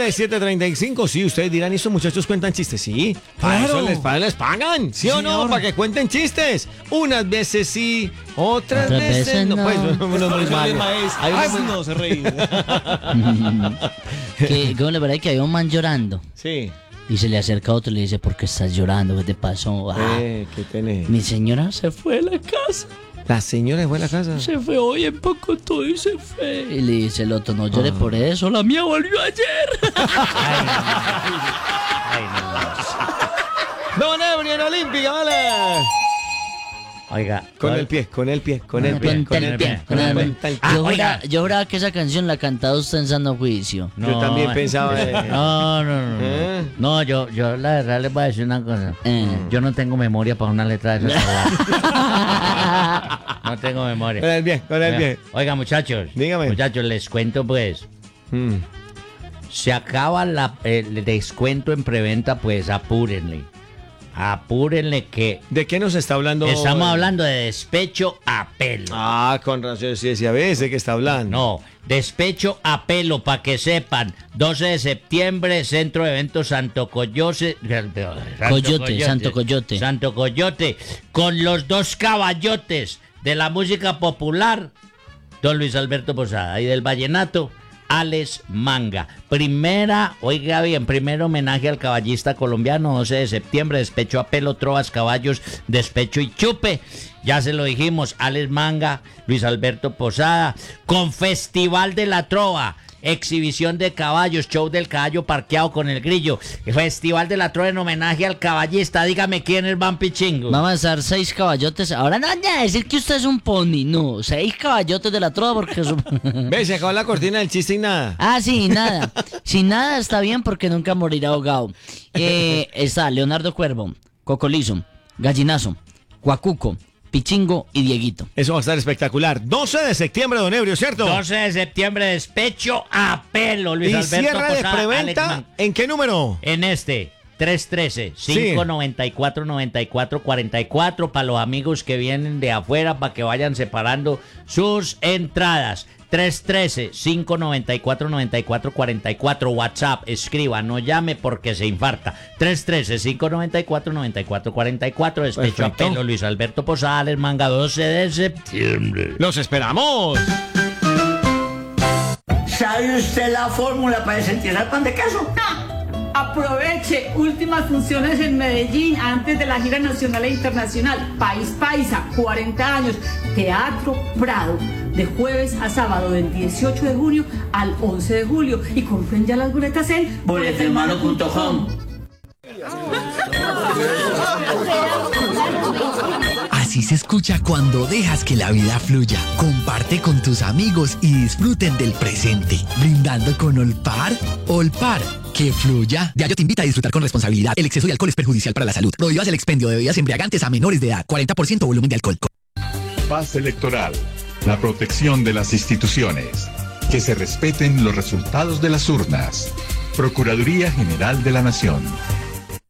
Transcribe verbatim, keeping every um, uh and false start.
señores, siete treinta y cinco. Sí, ustedes dirán, ¿y estos muchachos cuentan chistes? Sí, para Claro. eso les, para les pagan, ¿sí o no? Señor. Para que cuenten chistes. Unas veces sí, otras, Otras veces, veces no. no. Pues, uno Por muy eso el malo. lema es, Hay uno muy- haznos reír. Que, ¿cómo le parece que había un man llorando? Sí. Y se le acerca a otro y le dice, ¿por qué estás llorando? ¿Qué te pasó? Ah, Eh, ¿qué tenés? mi señora se fue de la casa. La señora fue a la casa. Se fue hoy en poco todo y se fue. Y le dice el otro, no llore por eso, la mía volvió ayer. Don Ebrio en Olímpica, vale. Oiga. Con oiga. el pie, con el pie, con el pie. Ponte Con el el pie, pie. con el pie. Ponte el pie. Ah, Yo oiga. juraba, yo juraba que esa canción la cantaba usted en sano juicio. Yo también pensaba, eh. No, no, no. ¿Eh? No, no yo, yo la verdad les voy a decir una cosa. Eh. Yo no tengo memoria para una letra de esas. No tengo memoria. Con el pie, con el pie. Oiga, muchachos. Dígame. Muchachos, les cuento pues. Mm. Se acaba la, el descuento en preventa, pues apúrenle. Apúrenle que ¿De qué nos está hablando? estamos hablando de despecho a pelo. Ah, con razón, sí, sí, a veces que está hablando. No, despecho a pelo, para que sepan. doce de septiembre, Centro de Eventos Santo Coyote. Santo Coyote, Santo Coyote. Santo Coyote, con los dos caballotes de la música popular, don Luis Alberto Posada, y del vallenato, Alex Manga. Primera, oiga bien, primer homenaje al caballista colombiano, doce de septiembre, despecho a pelo, trovas, caballos, despecho y chupe. Ya se lo dijimos, Alex Manga, Luis Alberto Posada, con Festival de la Trova, exhibición de caballos, show del caballo parqueado con el grillo, Festival de la Trova en homenaje al caballista. Dígame quién es Van Pichingo. Vamos a lanzar seis caballotes. Ahora no van a decir que usted es un pony, no. Seis caballotes de la trova porque... Eso... Ve, se acabó la cortina del chiste y nada. Ah, sí, nada. Sin nada está bien porque nunca morirá ahogado. Eh, está Leonardo Cuervo, Cocolizo, Gallinazo, Cuacuco, Pichingo y Dieguito. Eso va a estar espectacular. doce de septiembre, don Ebrio, ¿cierto? doce de septiembre, despecho a pelo, Luis Y Alberto cierre de Posada, Alex preventa, Manga. ¿en qué número? En este, tres uno tres, cinco nueve cuatro, nueve cuatro cuatro cuatro, para los amigos que vienen de afuera, para que vayan separando sus entradas. tres uno tres, cinco nueve cuatro, nueve cuatro cuatro cuatro, WhatsApp, escriba, no llame porque se infarta. tres uno tres, cinco nueve cuatro, nueve cuatro cuatro cuatro, despecho a Perfecto. pelo, Luis Alberto Posada, Alex Manga, doce de septiembre. ¡Los esperamos! ¿Sabe usted la fórmula para desentierrar pan de queso? Aproveche últimas funciones en Medellín antes de la gira nacional e internacional. País Paisa, cuarenta años. Teatro Prado, de jueves a sábado del dieciocho de junio al once de julio. Y compren ya las boletas en boletemano punto com. Así se escucha cuando dejas que la vida fluya. Comparte con tus amigos y disfruten del presente. Brindando con Olpar. Olpar, que fluya. Diario te invita a disfrutar con responsabilidad. El exceso de alcohol es perjudicial para la salud. Prohíbas el expendio de bebidas embriagantes a menores de edad. cuarenta por ciento volumen de alcohol. Paz electoral. La protección de las instituciones. Que se respeten los resultados de las urnas. Procuraduría General de la Nación.